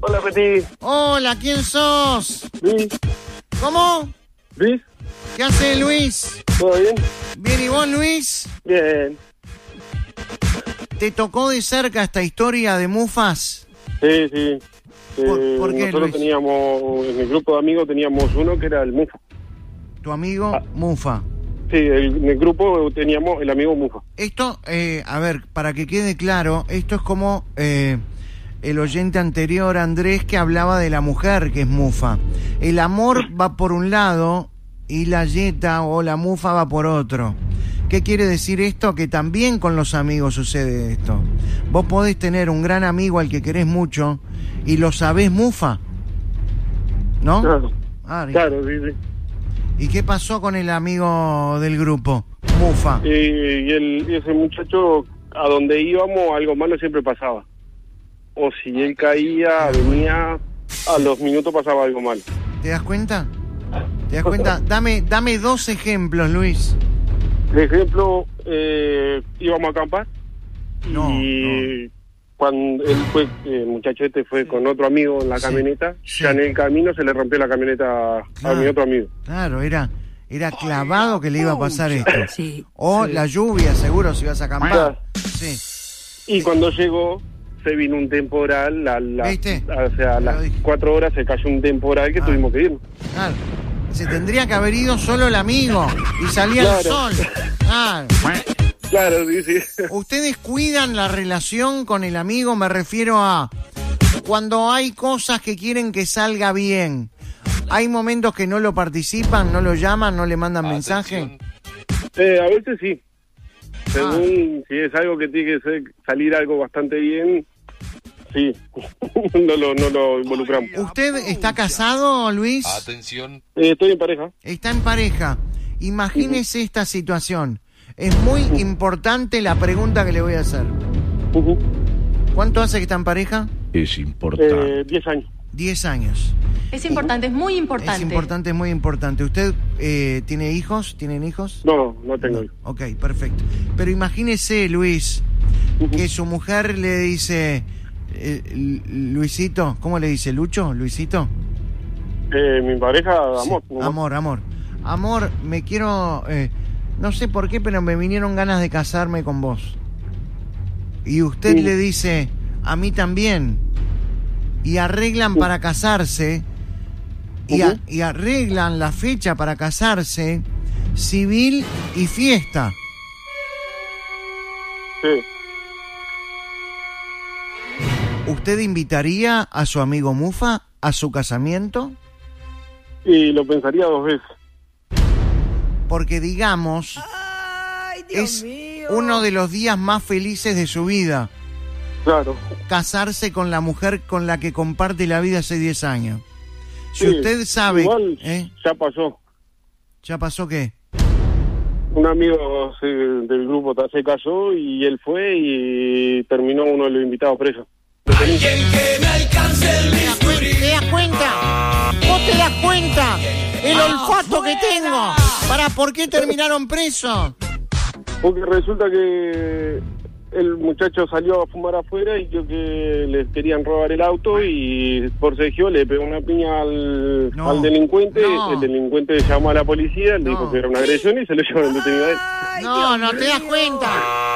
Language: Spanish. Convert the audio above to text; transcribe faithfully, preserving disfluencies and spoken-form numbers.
Hola, Peti. Hola, ¿quién sos? Luis. ¿Cómo? Luis. ¿Qué hace Luis? ¿Todo bien? Bien, ¿y vos, Luis? Bien. ¿Te tocó de cerca esta historia de Mufas? Sí, sí. ¿Por, eh, ¿por qué, nosotros Luis? teníamos, en el grupo de amigos teníamos uno que era el Mufa. Tu amigo Ah. Mufa. Sí, el- en el grupo teníamos el amigo Mufa. Esto, eh, a ver, para que quede claro, esto es como eh, el oyente anterior, Andrés, que hablaba de la mujer, que es Mufa. El amor va por un lado y la yeta o la Mufa va por otro. ¿Qué quiere decir esto? Que también con los amigos sucede esto. Vos podés tener un gran amigo al que querés mucho y lo sabés Mufa, ¿no? Claro, Ah, claro, sí, sí. ¿y qué pasó con el amigo del grupo, Mufa? Y, y, el, y ese muchacho, a donde íbamos, algo malo siempre pasaba. O si él caía, venía, a los minutos pasaba algo malo. ¿Te das cuenta? ¿Te das cuenta? Dame, dame dos ejemplos, Luis. Por ejemplo, eh, íbamos a acampar No, y cuando él fue, el muchacho este fue con otro amigo en la Sí, camioneta, sí. ya en el camino se le rompió la camioneta a Claro. mi otro amigo. Claro, era, era clavado que le iba a pasar esto. Sí. O Sí. la lluvia, seguro, si vas a acampar. Claro. Sí. Y cuando llegó, se vino un temporal, a, la, ¿Viste? o sea, a Te lo las dije. cuatro horas se cayó un temporal que Ah. tuvimos que irnos. Claro. Se tendría que haber ido solo el amigo y salía el Claro. sol. Claro. Claro, sí, sí. ¿Ustedes cuidan la relación con el amigo? Me refiero a cuando hay cosas que quieren que salga bien. ¿Hay momentos que no lo participan, no lo llaman, no le mandan mensaje? Eh, a veces sí. Según Ah. si es algo que tiene que ser- salir algo bastante bien, sí. no, lo, no lo involucramos. ¿Usted está casado, Luis? Atención. Eh, estoy en pareja. Está en pareja. Imagínese esta situación. Es muy importante la pregunta que le voy a hacer. Ujú. ¿Cuánto hace que está en pareja? Es importante. Eh, diez años. Diez años. Es importante, es muy importante. Es importante, es muy importante. ¿Usted eh, tiene hijos? ¿Tienen hijos? No, no tengo No. hijos. Ok, perfecto. Pero imagínese, Luis, que su mujer le dice, eh, Lu- Luisito, ¿cómo le dice? ¿Lucho? ¿Luisito? Eh, mi pareja, amor. Sí, nomás. amor, amor. Amor, me quiero... eh, no sé por qué, pero me vinieron ganas de casarme con vos. Y usted Sí. le dice, a mí también. Y arreglan Sí. para casarse. Y, a- Ujú. y arreglan la fecha para casarse, civil y fiesta. Sí. ¿Usted invitaría a su amigo Mufa a su casamiento? Y lo pensaría dos veces. Porque digamos, Ay, Dios es mío. uno de los días más felices de su vida. Claro. Casarse con la mujer con la que comparte la vida hace diez años. Si Sí, usted sabe... Igual ¿eh? ya pasó. ¿Ya pasó qué? Un amigo se- del grupo ta- se casó y él fue y terminó uno de los invitados preso. ¿Te das, cuen- te das cuenta? ¿Vos te das cuenta? El olfato que tengo. ¿Para por qué terminaron presos? Porque resulta que el muchacho salió a fumar afuera y creo que les querían robar el auto y forcejeó, le pegó una piña al, No, al delincuente. no. El delincuente llamó a la policía, le No. dijo que era una agresión y se lo llevaron detenido a él. Ay, No, Dios no te das mío. cuenta.